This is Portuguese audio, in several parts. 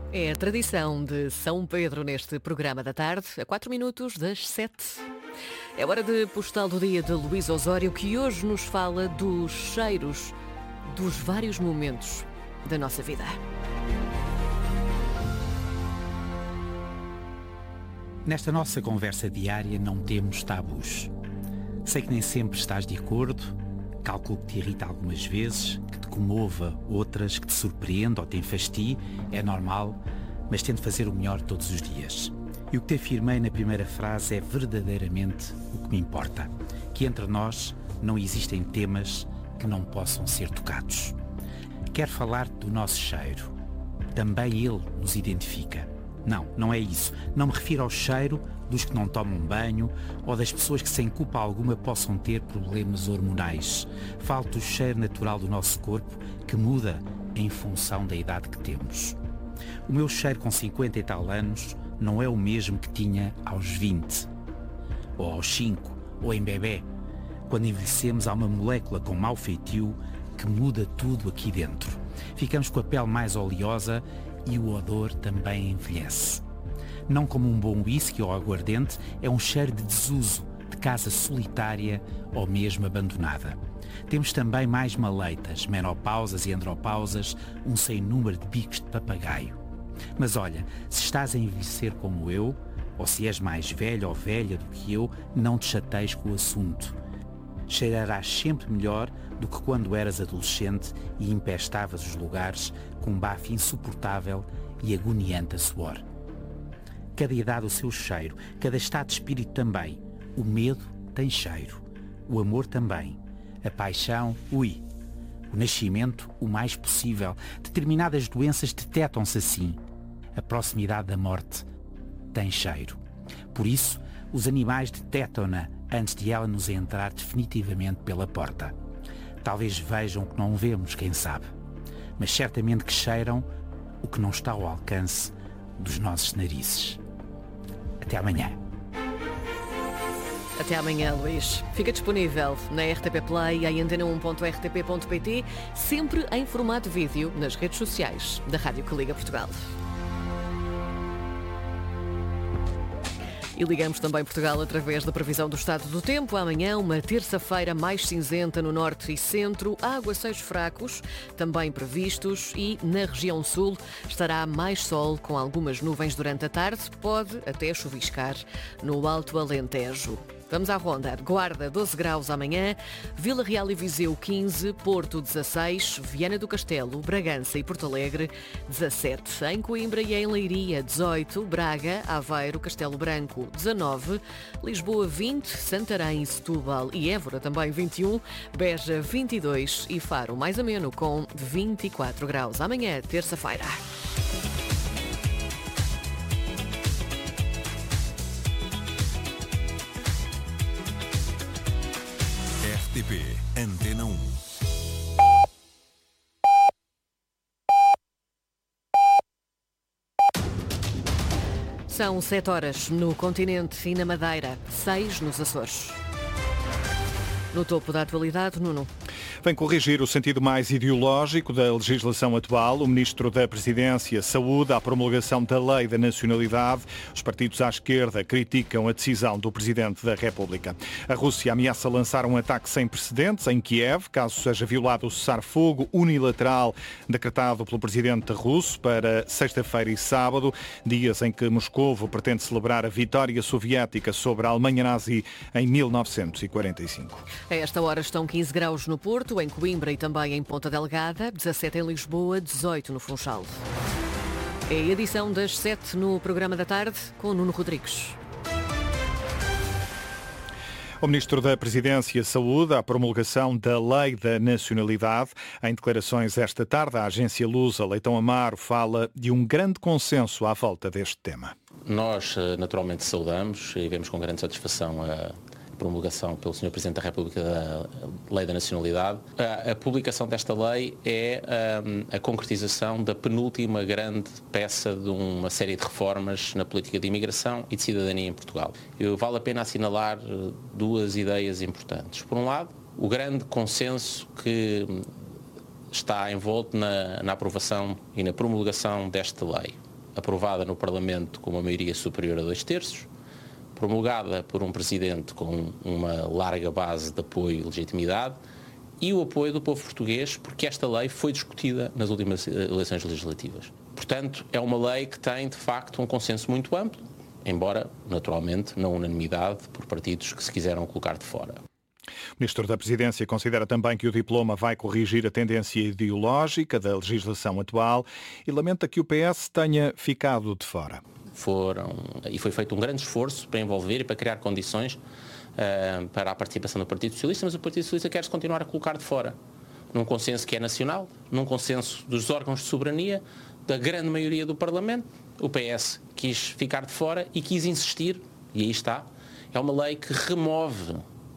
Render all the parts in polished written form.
É a tradição de São Pedro neste programa da tarde, a 4 minutos das 7. É hora de postal do dia de Luís Osório, que hoje nos fala dos cheiros dos vários momentos da nossa vida. Nesta nossa conversa diária não temos tabus. Sei que nem sempre estás de acordo, calculo que te irrita algumas vezes, que te comova outras, que te surpreende ou te enfastie, é normal, mas tento fazer o melhor todos os dias. E o que te afirmei na primeira frase é verdadeiramente o que me importa, que entre nós não existem temas que não possam ser tocados. Quero falar do nosso cheiro. Também ele nos identifica. Não é isso. Não me refiro ao cheiro dos que não tomam banho ou das pessoas que sem culpa alguma possam ter problemas hormonais. Falo do cheiro natural do nosso corpo que muda em função da idade que temos. O meu cheiro com 50 e tal anos não é o mesmo que tinha aos 20, ou aos 5, ou em bebê. Quando envelhecemos há uma molécula com mau feitio que muda tudo aqui dentro. Ficamos com a pele mais oleosa e o odor também envelhece. Não como um bom whisky ou aguardente, é um cheiro de desuso, de casa solitária ou mesmo abandonada. Temos também mais maleitas, menopausas e andropausas, um sem número de bicos de papagaio. Mas olha, se estás a envelhecer como eu, ou se és mais velho ou velha do que eu, não te chateies com o assunto. Cheirarás sempre melhor do que quando eras adolescente e empestavas os lugares com um bafo insuportável e agoniante a suor. Cada idade o seu cheiro, cada estado de espírito também. O medo tem cheiro, o amor também, a paixão, o nascimento, o mais possível. Determinadas doenças detectam-se assim. A proximidade da morte tem cheiro. Por isso, os animais detectam-na antes de ela nos entrar definitivamente pela porta. Talvez vejam o que não vemos, quem sabe. Mas certamente que cheiram o que não está ao alcance dos nossos narizes. Até amanhã. Até amanhã, Luís. Fica disponível na RTP Play e em antena1.rtp.pt, sempre em formato vídeo nas redes sociais da Rádio que Liga Portugal. E ligamos também Portugal através da previsão do estado do tempo. Amanhã, uma terça-feira mais cinzenta no norte e centro, aguaceiros fracos também previstos e na região sul estará mais sol com algumas nuvens durante a tarde, pode até chuviscar no Alto Alentejo. Vamos à ronda. Guarda 12 graus amanhã, Vila Real e Viseu 15, Porto 16, Viana do Castelo, Bragança e Porto Alegre 17, em Coimbra e em Leiria 18, Braga, Aveiro, Castelo Branco 19, Lisboa 20, Santarém, Setúbal e Évora também 21, Beja 22 e Faro mais ameno com 24 graus. Amanhã, terça-feira. RTP Antena 1. São 7 horas no continente e na Madeira, 6 nos Açores. No topo da atualidade, Nuno. Vem corrigir o sentido mais ideológico da legislação atual. O Ministro da Presidência saúda a promulgação da Lei da Nacionalidade. Os partidos à esquerda criticam a decisão do Presidente da República. A Rússia ameaça lançar um ataque sem precedentes em Kiev, caso seja violado o cessar-fogo unilateral decretado pelo Presidente russo para sexta-feira e sábado, dias em que Moscovo pretende celebrar a vitória soviética sobre a Alemanha nazi em 1945. A esta hora estão 15 graus no Porto, em Coimbra e também em Ponta Delgada, 17 em Lisboa, 18 no Funchal. É a edição das 7 no programa da tarde com Nuno Rodrigues. O Ministro da Presidência saúda a promulgação da Lei da Nacionalidade. Em declarações esta tarde, a agência lusa Leitão Amaro fala de um grande consenso à volta deste tema. Nós, naturalmente, saudamos e vemos com grande satisfação a promulgação pelo Sr. Presidente da República da Lei da Nacionalidade. A publicação desta lei é a concretização da penúltima grande peça de uma série de reformas na política de imigração e de cidadania em Portugal. Vale a pena assinalar duas ideias importantes. Por um lado, o grande consenso que está envolto na aprovação e na promulgação desta lei. aprovada no Parlamento com uma maioria superior a 2/3, promulgada por um Presidente com uma larga base de apoio e legitimidade e o apoio do povo português, porque esta lei foi discutida nas últimas eleições legislativas. Portanto, é uma lei que tem, de facto, um consenso muito amplo, embora, naturalmente, não unanimidade por partidos que se quiseram colocar de fora. O Ministro da Presidência considera também que o diploma vai corrigir a tendência ideológica da legislação atual e lamenta que o PS tenha ficado de fora. Foi feito um grande esforço para envolver e para criar condições para a participação do Partido Socialista, mas o Partido Socialista quer-se continuar a colocar de fora, num consenso que é nacional, num consenso dos órgãos de soberania, da grande maioria do Parlamento. O PS quis ficar de fora e quis insistir, e aí está, é uma lei que remove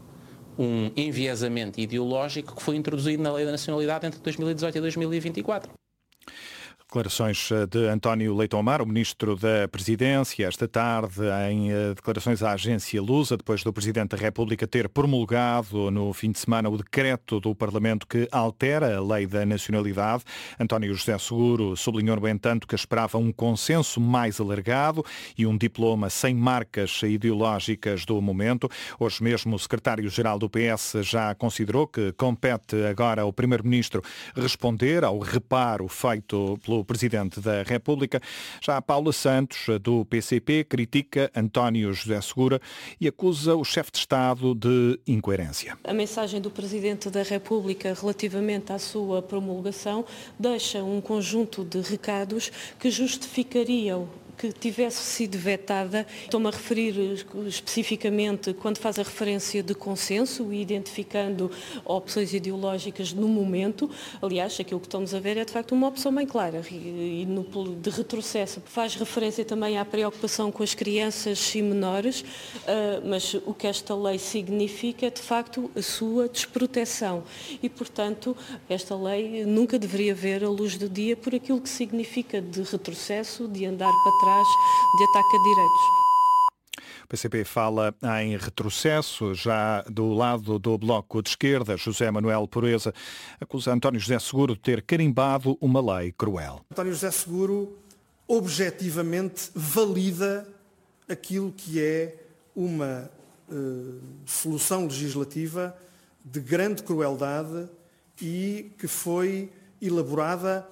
um enviesamento ideológico que foi introduzido na Lei da Nacionalidade entre 2018 e 2024. Declarações de António Leitão Amar, o Ministro da Presidência, esta tarde em declarações à agência Lusa, depois do Presidente da República ter promulgado no fim de semana o decreto do Parlamento que altera a Lei da Nacionalidade. António José Seguro sublinhou, no entanto, que esperava um consenso mais alargado e um diploma sem marcas ideológicas do momento. Hoje mesmo o Secretário-Geral do PS já considerou que compete agora ao Primeiro-Ministro responder ao reparo feito pelo Presidente da República. Já a Paula Santos, do PCP, critica António José Seguro e acusa o chefe de Estado de incoerência. A mensagem do Presidente da República relativamente à sua promulgação deixa um conjunto de recados que justificariam que tivesse sido vetada. Estou-me a referir especificamente quando faz a referência de consenso e identificando opções ideológicas no momento. Aliás, aquilo que estamos a ver é de facto uma opção bem clara e de retrocesso. Faz referência também à preocupação com as crianças e menores, mas o que esta lei significa é de facto a sua desproteção e, portanto, esta lei nunca deveria ver a luz do dia por aquilo que significa de retrocesso, de andar para trás, de ataque a direitos. O PCP fala em retrocesso. Já do lado do Bloco de Esquerda, José Manuel Pureza acusa António José Seguro de ter carimbado uma lei cruel. António José Seguro objetivamente valida aquilo que é uma solução legislativa de grande crueldade e que foi elaborada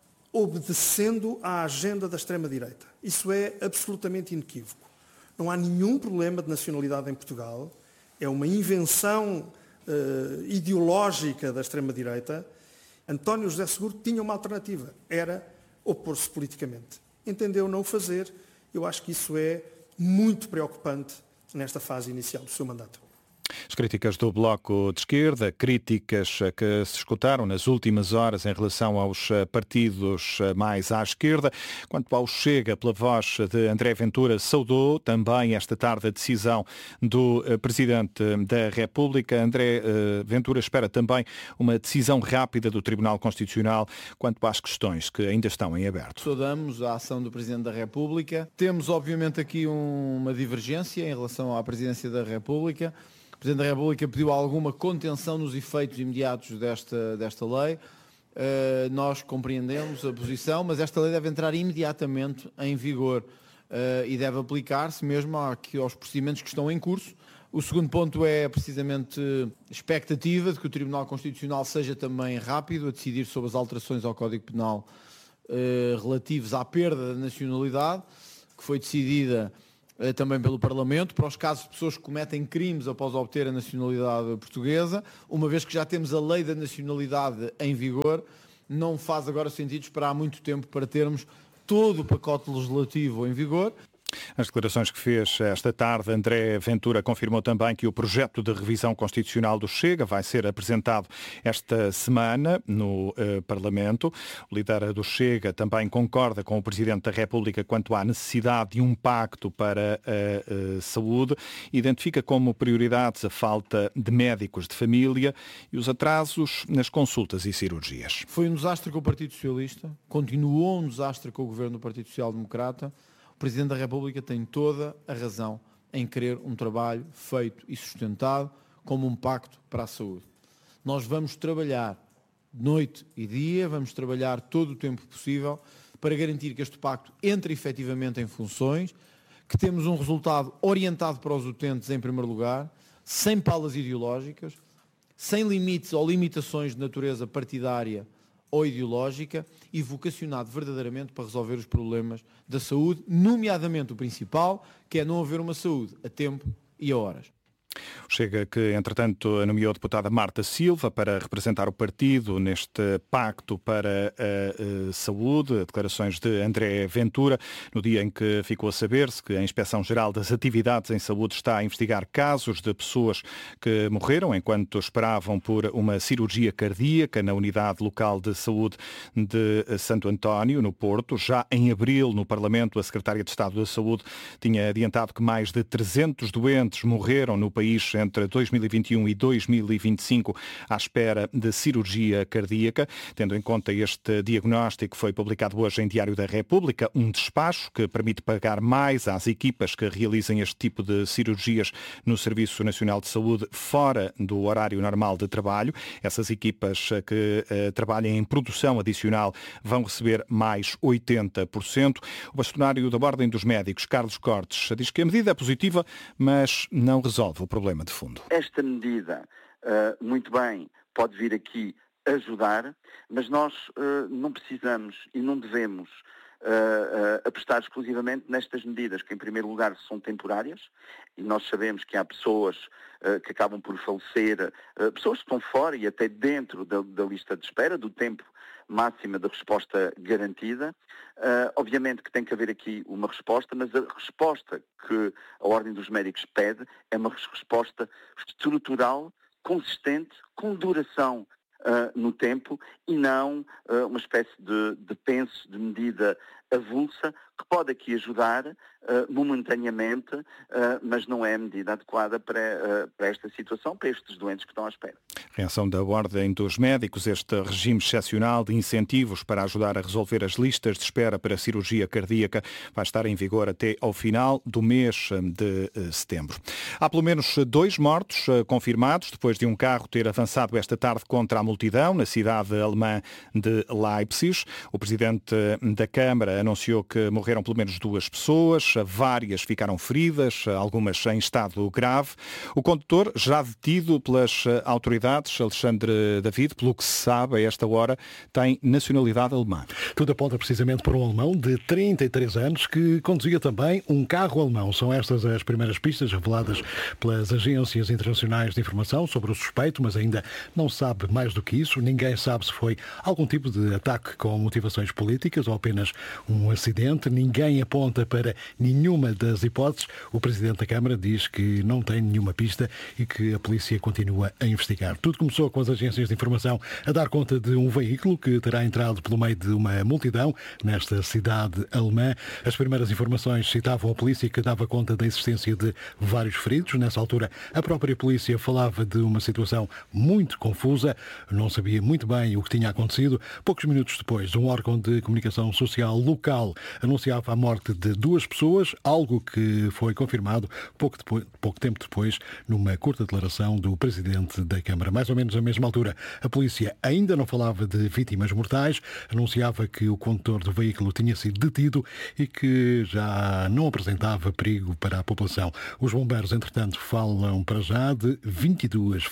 obedecendo à agenda da extrema-direita. Isso é absolutamente inequívoco. Não há nenhum problema de nacionalidade em Portugal. É uma invenção ideológica da extrema-direita. António José Seguro tinha uma alternativa. Era opor-se politicamente. Entendeu não o fazer. Eu acho que isso é muito preocupante nesta fase inicial do seu mandato. As críticas do Bloco de Esquerda, críticas que se escutaram nas últimas horas em relação aos partidos mais à esquerda. Quanto ao Chega, pela voz de André Ventura, saudou também esta tarde a decisão do Presidente da República. André Ventura espera também uma decisão rápida do Tribunal Constitucional quanto às questões que ainda estão em aberto. Saudamos a ação do Presidente da República. Temos, obviamente, aqui uma divergência em relação à Presidência da República. O Presidente da República pediu alguma contenção nos efeitos imediatos desta lei. Nós compreendemos a posição, mas esta lei deve entrar imediatamente em vigor e deve aplicar-se mesmo aos procedimentos que estão em curso. O segundo ponto é precisamente a expectativa de que o Tribunal Constitucional seja também rápido a decidir sobre as alterações ao Código Penal relativos à perda da nacionalidade, que foi decidida também pelo Parlamento, para os casos de pessoas que cometem crimes após obter a nacionalidade portuguesa. Uma vez que já temos a lei da nacionalidade em vigor, não faz agora sentido esperar muito tempo para termos todo o pacote legislativo em vigor. As declarações que fez esta tarde, André Ventura confirmou também que o projeto de revisão constitucional do Chega vai ser apresentado esta semana no Parlamento. O líder do Chega também concorda com o Presidente da República quanto à necessidade de um pacto para a saúde. Identifica como prioridades a falta de médicos de família e os atrasos nas consultas e cirurgias. Foi um desastre com o Partido Socialista, continuou um desastre com o governo do Partido Social Democrata. O Presidente da República tem toda a razão em querer um trabalho feito e sustentado como um pacto para a saúde. Nós vamos trabalhar noite e dia, vamos trabalhar todo o tempo possível para garantir que este pacto entre efetivamente em funções, que temos um resultado orientado para os utentes em primeiro lugar, sem palas ideológicas, sem limites ou limitações de natureza partidária ou ideológica e vocacionado verdadeiramente para resolver os problemas da saúde, nomeadamente o principal, que é não haver uma saúde a tempo e a horas. Chega que, entretanto, nomeou a deputada Marta Silva para representar o partido neste pacto para a saúde. Declarações de André Ventura, no dia em que ficou a saber-se que a Inspeção-Geral das Atividades em Saúde está a investigar casos de pessoas que morreram enquanto esperavam por uma cirurgia cardíaca na Unidade Local de Saúde de Santo António, no Porto. Já em abril, no Parlamento, a Secretária de Estado da Saúde tinha adiantado que mais de 300 doentes morreram no país entre 2021 e 2025 à espera de cirurgia cardíaca. Tendo em conta este diagnóstico, foi publicado hoje em Diário da República um despacho que permite pagar mais às equipas que realizem este tipo de cirurgias no Serviço Nacional de Saúde fora do horário normal de trabalho. Essas equipas que trabalhem em produção adicional vão receber mais 80%. O bastonário da Ordem dos Médicos, Carlos Cortes, diz que a medida é positiva, mas não resolve o problema de fundo. Esta medida, muito bem, pode vir aqui ajudar, mas nós não precisamos e não devemos apostar exclusivamente nestas medidas, que em primeiro lugar são temporárias, e nós sabemos que há pessoas que acabam por falecer, pessoas que estão fora e até dentro da lista de espera, do tempo máxima de resposta garantida. Obviamente que tem que haver aqui uma resposta, mas a resposta que a Ordem dos Médicos pede é uma resposta estrutural, consistente, com duração no tempo e não uma espécie de penso, de medida avulsa, que pode aqui ajudar momentaneamente, mas não é a medida adequada para esta situação, para estes doentes que estão à espera. Reação da Ordem dos Médicos, este regime excepcional de incentivos para ajudar a resolver as listas de espera para cirurgia cardíaca vai estar em vigor até ao final do mês de setembro. Há pelo menos 2 mortos confirmados depois de um carro ter avançado esta tarde contra a multidão na cidade alemã de Leipzig. O presidente da Câmara anunciou que morreram pelo menos 2 pessoas, várias ficaram feridas, algumas em estado grave. O condutor, já detido pelas autoridades, Alexandre David, pelo que se sabe a esta hora, tem nacionalidade alemã. Tudo aponta precisamente para um alemão de 33 anos que conduzia também um carro alemão. São estas as primeiras pistas reveladas pelas agências internacionais de informação sobre o suspeito, mas ainda não se sabe mais do que isso. Ninguém sabe se foi algum tipo de ataque com motivações políticas ou apenas um acidente. Ninguém aponta para nenhuma das hipóteses. O Presidente da Câmara diz que não tem nenhuma pista e que a polícia continua a investigar. Tudo começou com as agências de informação a dar conta de um veículo que terá entrado pelo meio de uma multidão nesta cidade alemã. As primeiras informações citavam a polícia que dava conta da existência de vários feridos. Nessa altura, a própria polícia falava de uma situação muito confusa. Não sabia muito bem o que tinha acontecido. Poucos minutos depois, um órgão de comunicação social local anunciava a morte de 2 pessoas, algo que foi confirmado pouco tempo depois numa curta declaração do Presidente da Câmara. Mais ou menos à mesma altura, a polícia ainda não falava de vítimas mortais, anunciava que o condutor do veículo tinha sido detido e que já não apresentava perigo para a população. Os bombeiros, entretanto, falam para já de 22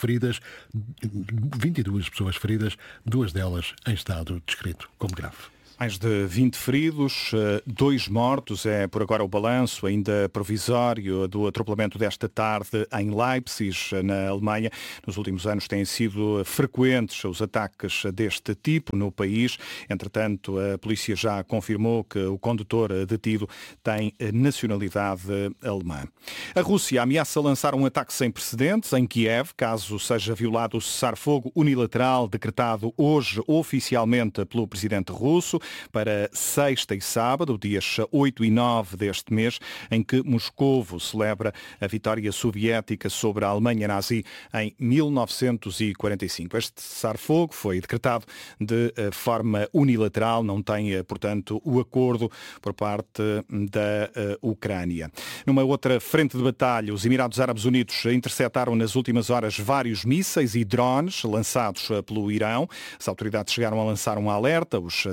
pessoas feridas, 2 delas em estado descrito como grave. Mais de 20 feridos, 2 mortos, é por agora o balanço ainda provisório do atropelamento desta tarde em Leipzig, na Alemanha. Nos últimos anos têm sido frequentes os ataques deste tipo no país. Entretanto, a polícia já confirmou que o condutor detido tem nacionalidade alemã. A Rússia ameaça lançar um ataque sem precedentes em Kiev, caso seja violado o cessar-fogo unilateral decretado hoje oficialmente pelo presidente russo, para sexta e sábado, dias 8 e 9 deste mês, em que Moscovo celebra a vitória soviética sobre a Alemanha nazi em 1945. Este cessar-fogo foi decretado de forma unilateral, não tem, portanto, o acordo por parte da Ucrânia. Numa outra frente de batalha, os Emirados Árabes Unidos interceptaram nas últimas horas vários mísseis e drones lançados pelo Irão. As autoridades chegaram a lançar um alerta. Os sistemas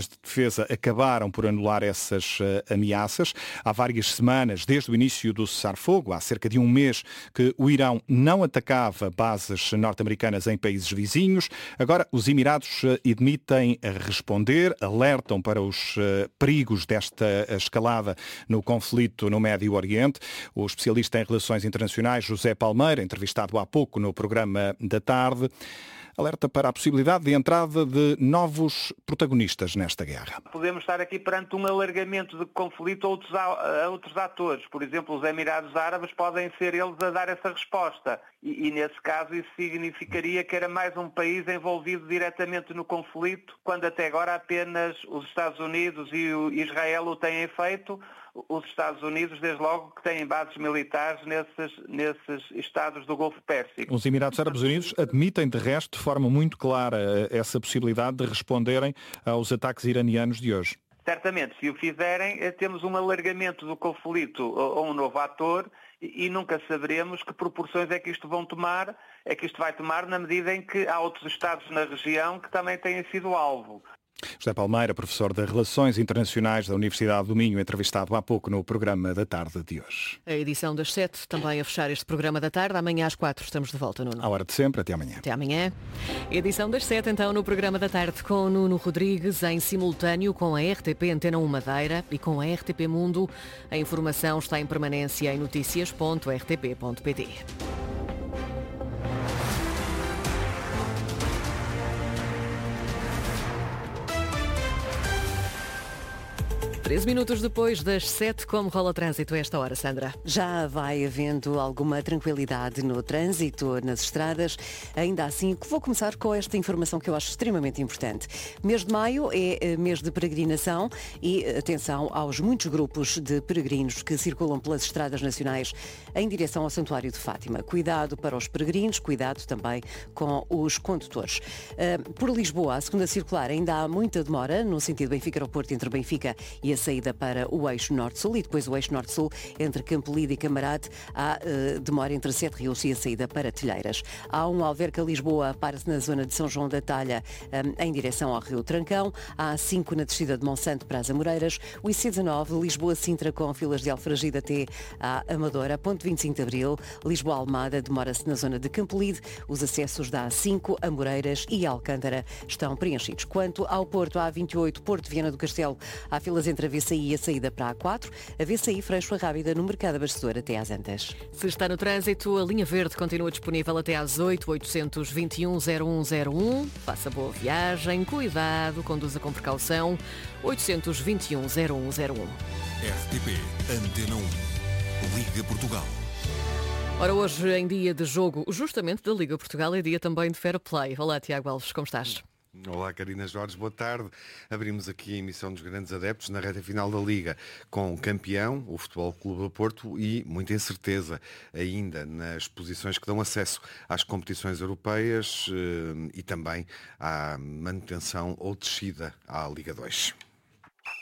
de defesa acabaram por anular essas ameaças. Há várias semanas, desde o início do cessar-fogo, há cerca de um mês, que o Irão não atacava bases norte-americanas em países vizinhos. Agora, os Emirados admitem responder, alertam para os perigos desta escalada no conflito no Médio Oriente. O especialista em relações internacionais, José Palmeira, entrevistado há pouco no programa da tarde, alerta para a possibilidade de entrada de novos protagonistas nesta guerra. Podemos estar aqui perante um alargamento de conflito a outros atores. Por exemplo, os Emirados Árabes podem ser eles a dar essa resposta. E nesse caso isso significaria que era mais um país envolvido diretamente no conflito, quando até agora apenas os Estados Unidos e o Israel o têm feito. Os Estados Unidos, desde logo, que têm bases militares nesses estados do Golfo Pérsico. Os Emirados Árabes Unidos admitem, de resto, de forma muito clara, essa possibilidade de responderem aos ataques iranianos de hoje. Certamente, se o fizerem, temos um alargamento do conflito a um novo ator e nunca saberemos que proporções é que isto vai tomar na medida em que há outros Estados na região que também têm sido alvo. José Palmeira, professor de Relações Internacionais da Universidade do Minho, entrevistado há pouco no programa da tarde de hoje. A edição das 7 também a fechar este programa da tarde. Amanhã às 4 estamos de volta, Nuno. À hora de sempre, até amanhã. Até amanhã. Edição das 7 então no programa da tarde com Nuno Rodrigues em simultâneo com a RTP Antena 1 Madeira e com a RTP Mundo. A informação está em permanência em noticias.rtp.pt. 13 minutos depois das 7, como rola o trânsito a esta hora, Sandra? Já vai havendo alguma tranquilidade no trânsito, nas estradas. Ainda assim, vou começar com esta informação que eu acho extremamente importante. Mês de maio é mês de peregrinação e atenção aos muitos grupos de peregrinos que circulam pelas estradas nacionais em direção ao Santuário de Fátima. Cuidado para os peregrinos, cuidado também com os condutores. Por Lisboa, a segunda circular, ainda há muita demora no sentido Benfica-Aeroporto entre Benfica e a saída para o eixo Norte-Sul e depois o eixo Norte-Sul entre Campolide e Camarate. Há demora entre Sete Rios e a saída para Telheiras. Há um Alverca-Lisboa, para-se na zona de São João da Talha em direção ao Rio Trancão. Há 5 na descida de Monsanto para as Amoreiras. O IC19, Lisboa-Sintra com filas de Alfragide até à Amadora. Ponto 25 de Abril, Lisboa-Almada demora-se na zona de Campolide. Os acessos da A5, Amoreiras e Alcântara estão preenchidos. Quanto ao Porto, a A28, Porto Viana do Castelo, há filas entre a VCI e a saída para a A4, a VCI Freixo Rábida no Mercado Abastecedor até às Antas. Se está no trânsito, a linha verde continua disponível até às 8, 821-0101. Faça boa viagem, cuidado, conduza com precaução. 821-0101. RTP Antena 1. Liga Portugal. Ora, hoje em dia de jogo, justamente da Liga Portugal, é dia também de Fair Play. Olá, Tiago Alves, como estás? Olá, Karina Jorge, boa tarde. Abrimos aqui a emissão dos grandes adeptos na reta final da Liga com o campeão, o Futebol Clube do Porto, e muita incerteza ainda nas posições que dão acesso às competições europeias e também à manutenção ou descida à Liga 2.